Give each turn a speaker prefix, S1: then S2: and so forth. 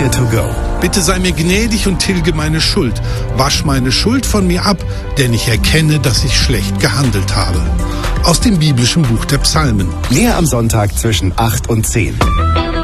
S1: Kirche to go.
S2: Bitte sei mir gnädig und tilge meine Schuld. Wasch meine Schuld von mir ab, denn ich erkenne, dass ich schlecht gehandelt habe. Aus dem biblischen Buch der Psalmen.
S1: Mehr am Sonntag zwischen 8 und 10.